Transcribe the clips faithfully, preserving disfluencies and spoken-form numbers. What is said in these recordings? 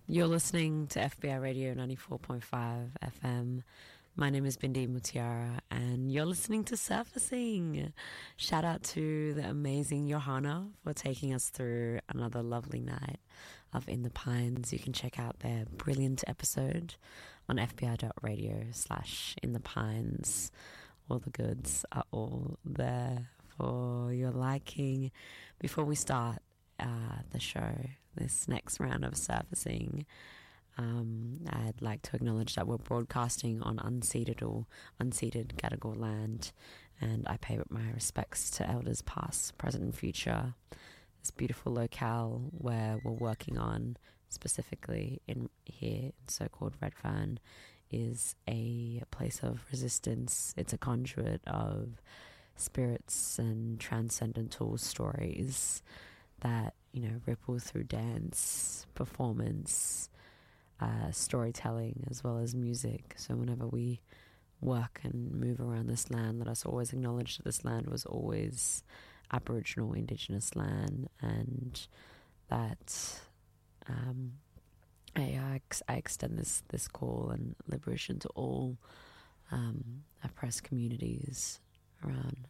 You're listening to F B I Radio ninety-four point five F M. My name is Bindi Mutiara, and you're listening to Surfacing. Shout out to the amazing Johanna for taking us through another lovely night of In the Pines. You can check out their brilliant episode on fbi.radio slash In the Pines. All the goods are all there for your liking. Before we start uh, the show, this next round of Surfacing, Um, I'd like to acknowledge that we're broadcasting on unceded or unceded Gadigal land, and I pay my respects to elders past, present and future. This beautiful locale where we're working on, specifically in here in so-called Redfern, is a place of resistance. It's a conduit of spirits and transcendental stories that, you know, ripple through dance, performance, Uh, storytelling, as well as music. So whenever we work and move around this land, let us always acknowledge that this land was always Aboriginal, Indigenous land, and that um, I, I, I extend this, this call and liberation to all um, oppressed communities around.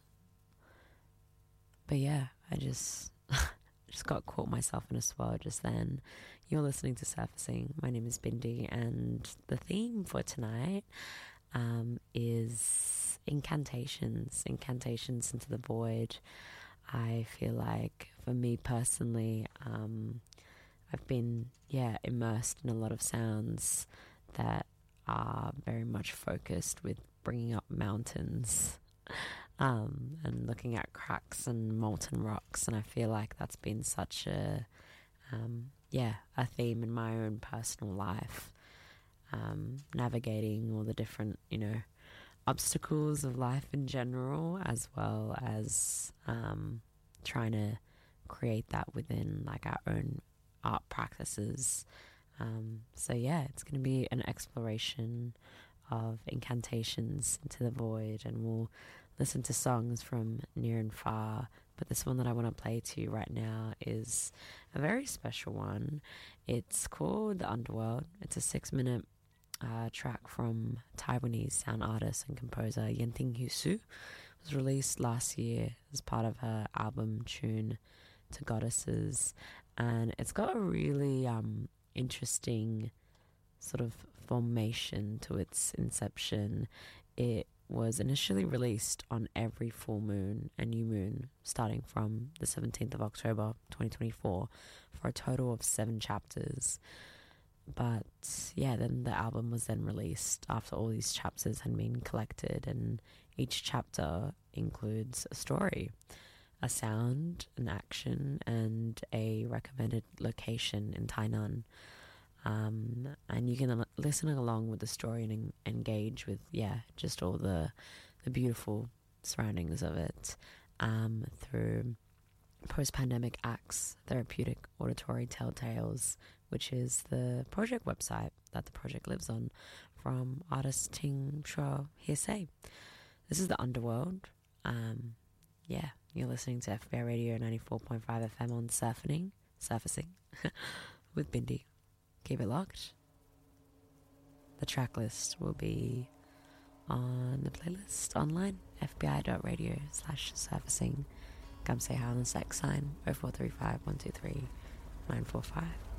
But yeah, I just... just got caught myself in a swirl just then. You're listening to Surfacing. My name is Bindi, and the theme for tonight um, is incantations, incantations into the void. I feel like for me personally, um, I've been, yeah, immersed in a lot of sounds that are very much focused with bringing up mountains. Um, and looking at cracks and molten rocks, and I feel like that's been such a um, yeah a theme in my own personal life, um, navigating all the different, you know, obstacles of life in general, as well as um, trying to create that within like our own art practices. Um, so yeah, it's going to be an exploration of incantations into the void, and we'll listen to songs from near and far. But this one that I want to play to you right now is a very special one. It's called The Underworld. It's a six minute uh, track from Taiwanese sound artist and composer Yenting Husu. It was released last year as part of her album Tune to Goddesses, and it's got a really um, interesting sort of formation to its inception. It was initially released on every full moon and new moon starting from the seventeenth of October twenty twenty-four for a total of seven chapters. But yeah, then the album was then released after all these chapters had been collected, and each chapter includes a story, a sound, an action, and a recommended location in Tainan. Um, and you can listen along with the story and en- engage with, yeah, just all the the beautiful surroundings of it um, through Post-Pandemic Acts, Therapeutic Auditory Telltales, which is the project website that the project lives on, from artist Ting Chua Hearsay. This is The Underworld. Um, yeah, you're listening to F B I Radio ninety-four point five F M on Surfing, Surfacing with Bindi. Keep it locked. The track list will be on the playlist online, fbi.radio slash surfacing. Come say hi on the sex sign, oh four three five, one two three, nine four five.